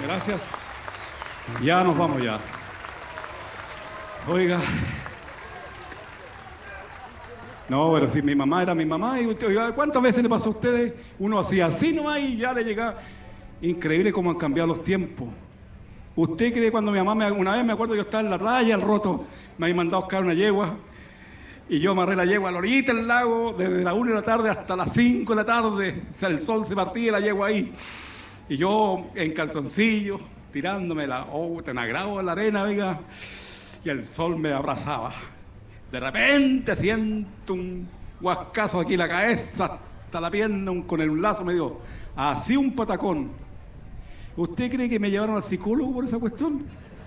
Gracias. Ya nos vamos ya. Oiga. No, pero si mi mamá era mi mamá, y usted, oiga, ¿cuántas veces le pasó a ustedes? Uno hacía así nomás y ya le llegaba. Increíble cómo han cambiado los tiempos. ¿Usted cree cuando mi mamá, una vez me acuerdo yo estaba en la playa, al roto, me había mandado a buscar una yegua, y yo amarré la yegua a la orillita del lago, desde las 1 de la tarde hasta las 5 de la tarde, o sea, el sol se partía y la yegua ahí, y yo en calzoncillo, tirándome tan agrado en la arena, oiga, y el sol me abrazaba. De repente siento un huascazo aquí en la cabeza, hasta la pierna, con un lazo me dio, así un patacón. ¿Usted cree que me llevaron al psicólogo por esa cuestión?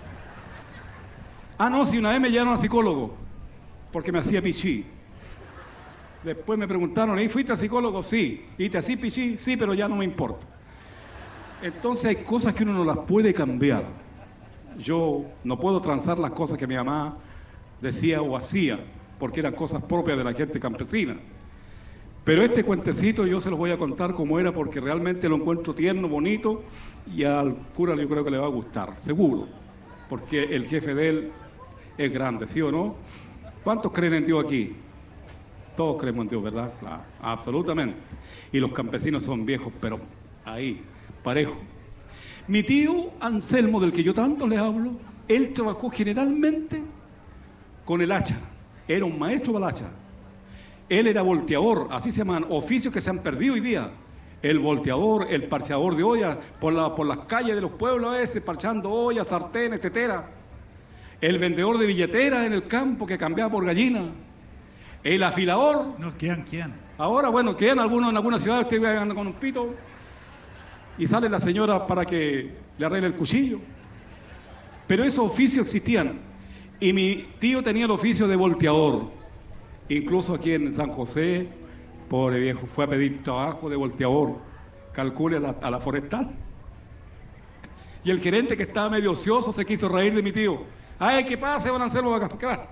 Ah, no, si una vez me llevaron al psicólogo, porque me hacía pichí. Después me preguntaron, ¿y fuiste al psicólogo? Sí. ¿Y te hacía pichí? Sí, pero ya no me importa. Entonces hay cosas que uno no las puede cambiar. Yo no puedo transar las cosas que mi mamá decía o hacía, porque eran cosas propias de la gente campesina. Pero este cuentecito yo se los voy a contar como era, porque realmente lo encuentro tierno, bonito, y al cura yo creo que le va a gustar, seguro, porque el jefe de él es grande, ¿sí o no? ¿Cuántos creen en Dios aquí? Todos creemos en Dios, ¿verdad? Claro, absolutamente. Y los campesinos son viejos, pero ahí, parejo. Mi tío Anselmo, del que yo tanto les hablo, él trabajó generalmente con el hacha. Era un maestro para el hacha. Él era volteador, así se llaman oficios que se han perdido hoy día. El volteador, el parchador de ollas, por las calles de los pueblos a veces, parchando ollas, sartenes, teteras. El vendedor de billeteras en el campo que cambiaba por gallina. El afilador. No, ¿quién? Ahora, bueno, quedan algunos en alguna ciudad, usted anda con un pito y sale la señora para que le arregle el cuchillo. Pero esos oficios existían. Y mi tío tenía el oficio de volteador. Incluso aquí en San José, pobre viejo, fue a pedir trabajo de volteador. Calcule a la forestal. Y el gerente, que estaba medio ocioso, se quiso reír de mi tío. ¡Ay, qué pasa, don Anselmo! ¿Qué va?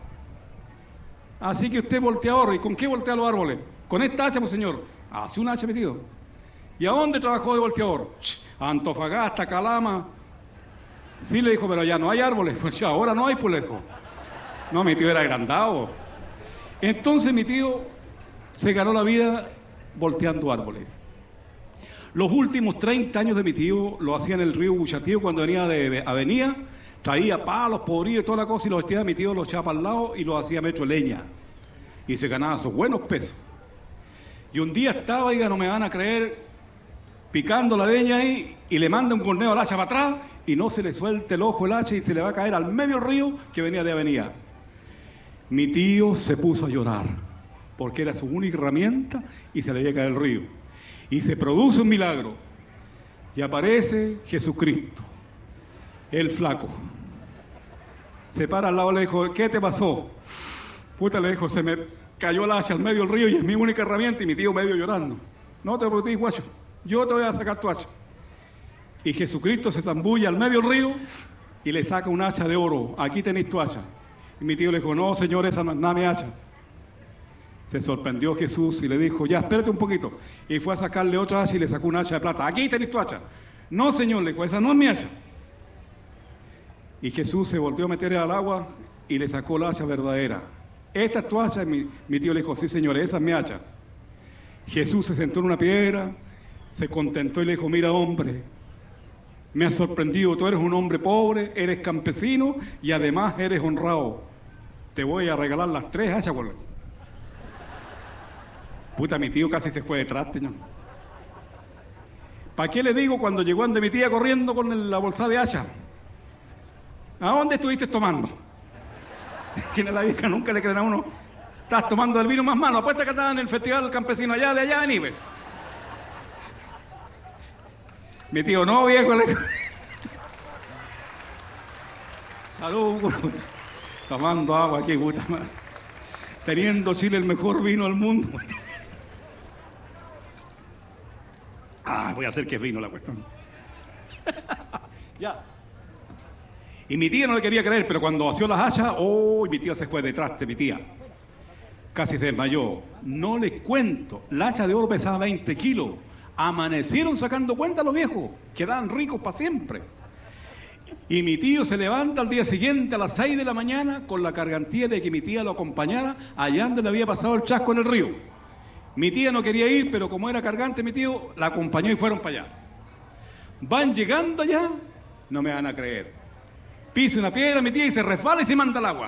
Así que usted es volteador. ¿Y con qué voltea los árboles? Con esta hacha, pues, señor. Hace un hacha, mi tío. ¿Y a dónde trabajó de volteador? Antofagasta, Calama. Sí, le dijo, pero allá no hay árboles. Pues ya, ahora no hay, pues, lejos. No, mi tío era agrandado. Entonces mi tío se ganó la vida volteando árboles. Los últimos 30 años de mi tío lo hacía en el río Buchatío, cuando venía de Avenida, traía palos, podridos y toda la cosa, y los vestía mi tío, los echaba al lado y los hacía metro leña. Y se ganaba sus buenos pesos. Y un día estaba, oiga, no me van a creer, picando la leña ahí, y le manda un corneo al hacha para atrás, y no se le suelte el ojo el hacha y se le va a caer al medio río que venía de Avenida. Mi tío se puso a llorar, porque era su única herramienta y se le había caído el río. Y se produce un milagro. Y aparece Jesucristo, el flaco. Se para al lado y le dijo, ¿qué te pasó? Puta, le dijo, se me cayó el hacha al medio del río y es mi única herramienta. Y mi tío medio llorando. No te preocupes, guacho, yo te voy a sacar tu hacha. Y Jesucristo se zambulla al medio del río y le saca un hacha de oro. Aquí tenéis tu hacha. Y mi tío le dijo, no, señor, esa no es nada mi hacha. Se sorprendió Jesús y le dijo, ya, espérate un poquito. Y fue a sacarle otra hacha y le sacó un hacha de plata. Aquí tenés tu hacha. No, señor, le dijo, esa no es mi hacha. Y Jesús se volvió a meter al agua y le sacó la hacha verdadera. Esta es tu hacha. Y mi tío le dijo, sí, señor, esa es mi hacha. Jesús se sentó en una piedra, se contentó y le dijo, mira, hombre, me has sorprendido. Tú eres un hombre pobre, eres campesino y además eres honrado. Te voy a regalar las 3 hachas. Puta, mi tío casi se fue detrás, señor. ¿Para qué le digo cuando llegó ante mi tía corriendo con la bolsa de hacha? ¿A dónde estuviste tomando? Que a la vieja nunca le creen a uno. Estás tomando el vino más malo. Apuesta que estaba en el festival campesino allá en Ibe. Mi tío, no, viejo. Salud. Tomando agua aquí, puta madre. Teniendo Chile el mejor vino del mundo. Voy a hacer que es vino la cuestión. Ya. Y mi tía no le quería creer, pero cuando vació las hachas, mi tía se fue detrás de mi tía. Casi se desmayó. No les cuento, la hacha de oro pesaba 20 kilos. Amanecieron sacando cuenta los viejos. Quedaban ricos para siempre. Y mi tío se levanta al día siguiente a las 6 de la mañana con la garantía de que mi tía lo acompañara allá donde le había pasado el chasco en el río. Mi tía no quería ir, pero como era cargante mi tío, la acompañó y fueron para allá. Van llegando allá, no me van a creer. Pisa una piedra mi tía y se resbala y se manda al agua.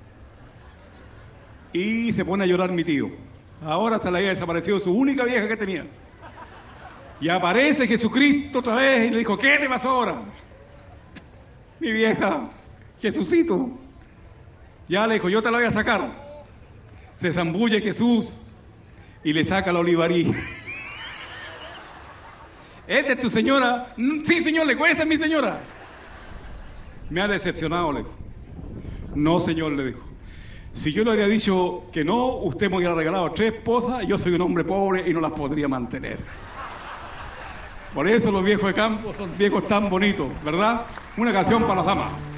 Y se pone a llorar mi tío. Ahora se le había desaparecido su única vieja que tenía. Y aparece Jesucristo otra vez y le dijo, ¿qué te pasó ahora? Mi vieja, Jesucito. Ya le dijo, yo te la voy a sacar. Se zambulle Jesús y le saca la olivarí. ¿Esta es tu señora? Sí, señor, le dijo, esa es mi señora. Me ha decepcionado, le dijo. No, señor, le dijo. Si yo le habría dicho que no, usted me hubiera regalado 3 esposas y yo soy un hombre pobre y no las podría mantener. Por eso los viejos de campo son viejos tan bonitos, ¿verdad? Una canción para las damas.